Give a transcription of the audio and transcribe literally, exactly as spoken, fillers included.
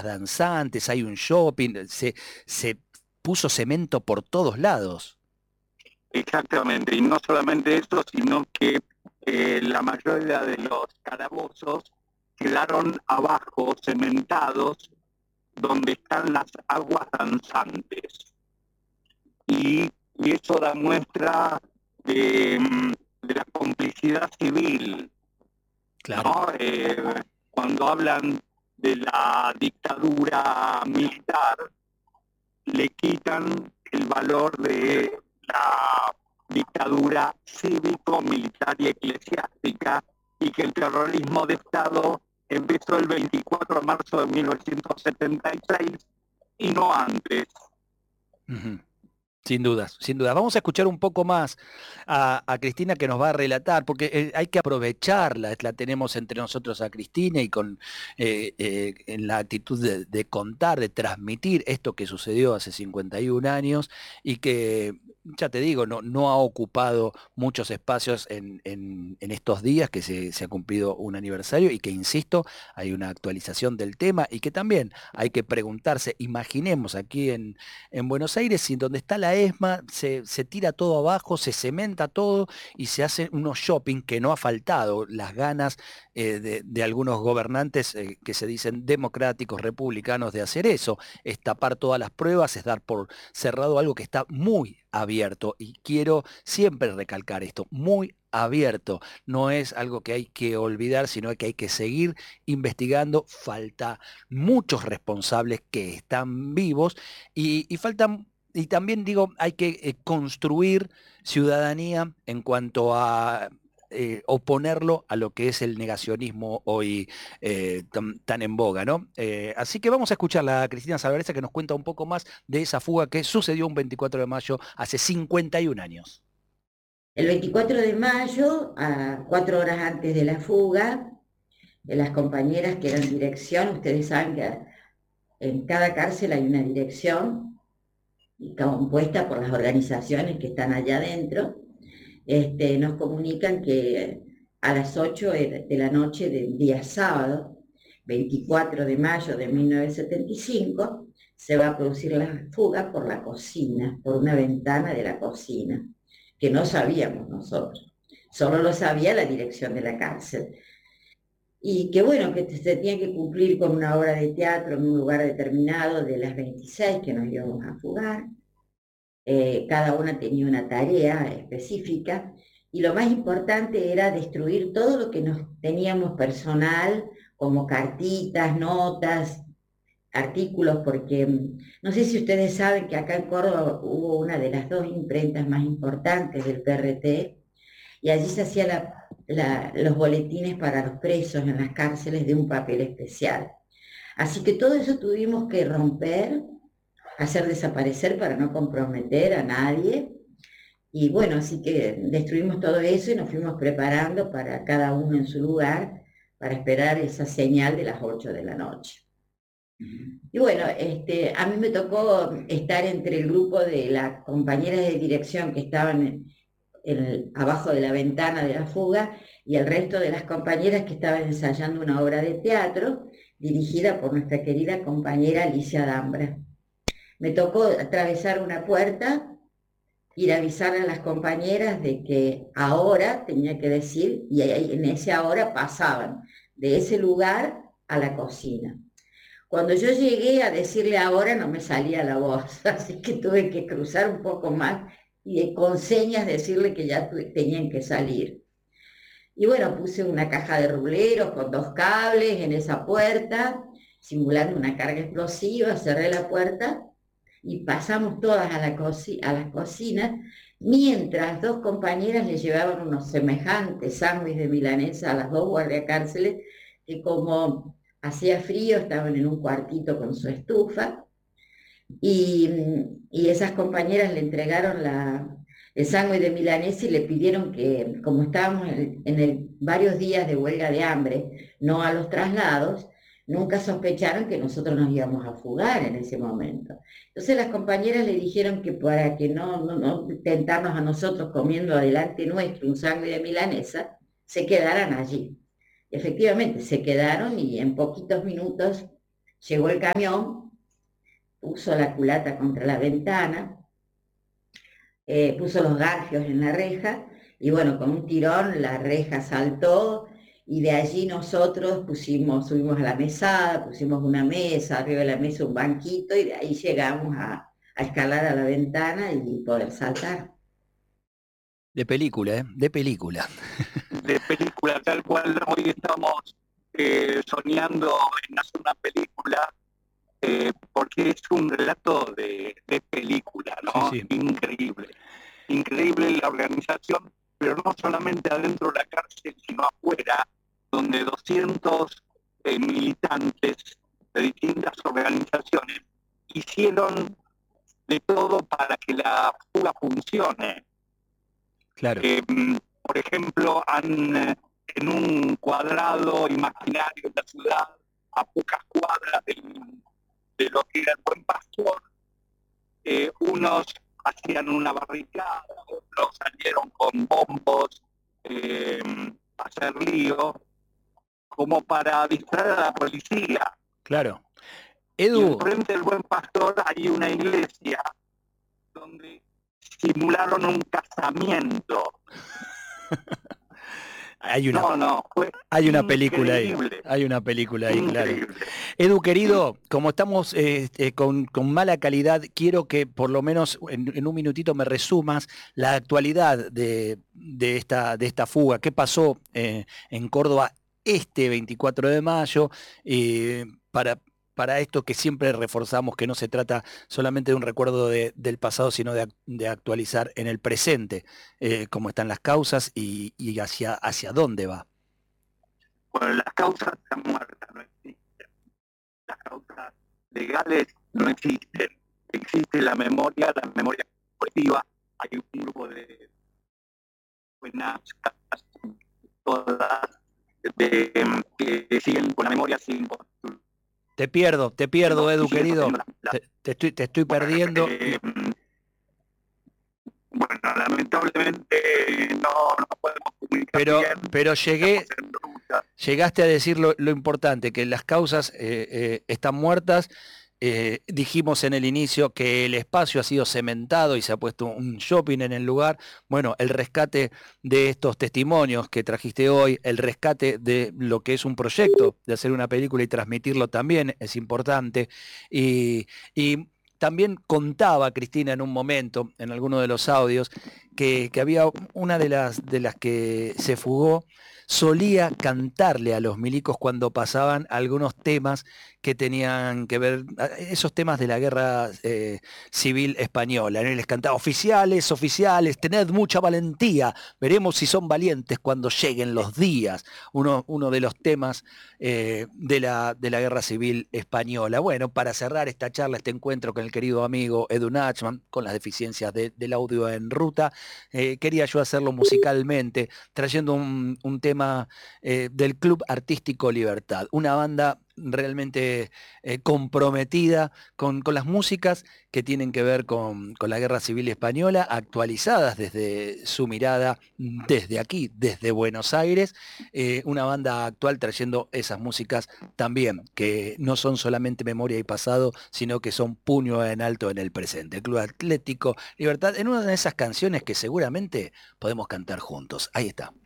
danzantes, hay un shopping, se, se puso cemento por todos lados. Exactamente, y no solamente eso, sino que eh, la mayoría de los calabozos quedaron abajo, cementados, donde están las aguas danzantes. Y, y eso da muestra de, de la complicidad civil, Claro. ¿no? Eh, cuando hablan de la dictadura militar, le quitan el valor de la dictadura cívico-militar y eclesiástica, y que el terrorismo de Estado empezó el veinticuatro de marzo de mil novecientos setenta y seis y no antes. Uh-huh. Sin dudas, sin dudas. Vamos a escuchar un poco más a, a Cristina, que nos va a relatar, porque eh, hay que aprovecharla, la tenemos entre nosotros a Cristina, y con eh, eh, en la actitud de, de contar, de transmitir esto que sucedió hace cincuenta y un años y que, ya te digo, no, no ha ocupado muchos espacios en, en, en estos días que se, se ha cumplido un aniversario, y que, insisto, hay una actualización del tema, y que también hay que preguntarse, imaginemos aquí en, en Buenos Aires, si donde está la ESMA se, se tira todo abajo, se cementa todo y se hacen unos shopping, que no ha faltado las ganas eh, de, de algunos gobernantes eh, que se dicen democráticos, republicanos, de hacer eso, es tapar todas las pruebas, es dar por cerrado algo que está muy abierto, y quiero siempre recalcar esto, muy abierto, no es algo que hay que olvidar, sino que hay que seguir investigando. Falta muchos responsables que están vivos, y, y faltan. Y también digo, hay que eh, construir ciudadanía en cuanto a eh, oponerlo a lo que es el negacionismo hoy eh, tan, tan en boga, ¿no? Eh, así que vamos a escuchar a Cristina Salvarezza, que nos cuenta un poco más de esa fuga que sucedió un veinticuatro de mayo hace cincuenta y un años. El veinticuatro de mayo, a cuatro horas antes de la fuga, de las compañeras que eran dirección, ustedes saben que en cada cárcel hay una dirección compuesta por las organizaciones que están allá adentro, este, nos comunican que a las ocho de la noche del día sábado, veinticuatro de mayo de mil novecientos setenta y cinco, se va a producir la fuga por la cocina, por una ventana de la cocina, que no sabíamos nosotros, solo lo sabía la dirección de la cárcel. Y que bueno, que se tenía que cumplir con una obra de teatro en un lugar determinado de las veintiséis que nos íbamos a fugar. Eh, cada una tenía una tarea específica, y lo más importante era destruir todo lo que nos teníamos personal, como cartitas, notas, artículos, porque no sé si ustedes saben que acá en Córdoba hubo una de las dos imprentas más importantes del P R T, y allí se hacían la, la, los boletines para los presos en las cárceles de un papel especial. Así que todo eso tuvimos que romper, hacer desaparecer para no comprometer a nadie. Y bueno, así que destruimos todo eso y nos fuimos preparando para cada uno en su lugar, para esperar esa señal de las ocho de la noche. Y bueno, este, a mí me tocó estar entre el grupo de las compañeras de dirección que estaban en, en el, abajo de la ventana de la fuga, y el resto de las compañeras que estaban ensayando una obra de teatro dirigida por nuestra querida compañera Alicia Dambra. Me tocó atravesar una puerta, ir a avisar a las compañeras de que ahora tenía que decir, y en ese ahora pasaban de ese lugar a la cocina. Cuando yo llegué a decirle ahora no me salía la voz, así que tuve que cruzar un poco más y con señas decirle que ya tenían que salir. Y bueno, puse una caja de rubleros con dos cables en esa puerta, simulando una carga explosiva, cerré la puerta y pasamos todas a, la coci a las cocinas, mientras dos compañeras le llevaban unos semejantes sándwiches de milanesa a las dos guardiacárceles, que como hacía frío estaban en un cuartito con su estufa, y, y esas compañeras le entregaron la, el sándwich de milanesa y le pidieron que, como estábamos en, en el, varios días de huelga de hambre, no a los traslados, nunca sospecharon que nosotros nos íbamos a fugar en ese momento. Entonces las compañeras le dijeron que para que no, no, no tentarnos a nosotros comiendo adelante nuestro un sándwich de milanesa, se quedaran allí. Efectivamente, se quedaron y en poquitos minutos Llegó el camión, puso la culata contra la ventana, eh, puso los garfios en la reja, y bueno, con un tirón la reja saltó, y de allí nosotros pusimos, subimos a la mesada, pusimos una mesa, arriba de la mesa un banquito, y de ahí llegamos a, a escalar a la ventana y poder saltar. De película, ¿eh? De película. De película, tal cual hoy estamos eh, soñando en hacer una película, eh, porque es un relato de, de película, ¿no? Sí, sí. Increíble. Increíble la organización, pero no solamente adentro de la cárcel, sino afuera, donde doscientos eh, militantes de distintas organizaciones hicieron de todo para que la fuga funcione. Claro. Eh, por ejemplo, han, eh, en un cuadrado imaginario de la ciudad, a pocas cuadras de, de lo que era el Buen Pastor, eh, unos hacían una barricada, otros salieron con bombos eh, a hacer lío, como para distraer a la policía. Claro. Y Edu, enfrente del Buen Pastor hay una iglesia donde simularon un casamiento. hay una, No, no, fue hay una película ahí. increíble. Hay una película ahí, claro. Increíble. Edu, querido, como estamos eh, eh, con, con mala calidad, quiero que por lo menos en, en un minutito me resumas la actualidad de, de, esta, de esta fuga. ¿Qué pasó eh, en Córdoba este veinticuatro de mayo? Eh, para, para esto que siempre reforzamos, que no se trata solamente de un recuerdo de- del pasado, sino de, ac- de actualizar en el presente eh, cómo están las causas y, y hacia, hacia dónde va. Bueno, las causas están muertas, no existen. Las causas legales no existen. Existe la memoria, la memoria colectiva. Hay un grupo de buenas, todas, de, que siguen con la memoria, siguen con Te pierdo, te pierdo, Edu, siguen querido. sosteniendo la, la, Te, te estoy, te estoy perdiendo. eh, bueno, lamentablemente no nos podemos comunicar Pero, bien. pero llegué, Estamos en ruta. llegaste a decir lo, lo importante, que las causas eh, eh, están muertas. Eh, dijimos en el inicio que el espacio ha sido cementado y se ha puesto un shopping en el lugar. Bueno, el rescate de estos testimonios que trajiste hoy, el rescate de lo que es un proyecto de hacer una película y transmitirlo también es importante. Y, y también contaba Cristina en un momento, en alguno de los audios, que, que había una de las, de las que se fugó, solía cantarle a los milicos cuando pasaban algunos temas que tenían que ver, esos temas de la guerra eh, civil española. ¿No? Y les cantaba: oficiales, oficiales, tened mucha valentía, veremos si son valientes cuando lleguen los días. Uno, uno de los temas eh, de, la, de la guerra civil española. Bueno, para cerrar esta charla, este encuentro con el querido amigo Edu Nachman, con las deficiencias de, del audio en ruta, eh, quería yo hacerlo musicalmente, trayendo un, un tema eh, del Club Artístico Libertad, una banda realmente eh, comprometida con, con las músicas que tienen que ver con, con la Guerra Civil Española, actualizadas desde su mirada, desde aquí, desde Buenos Aires, eh, una banda actual trayendo esas músicas también, que no son solamente memoria y pasado, sino que son puño en alto en el presente. El Club Atlético Libertad, en una de esas canciones que seguramente podemos cantar juntos. Ahí está.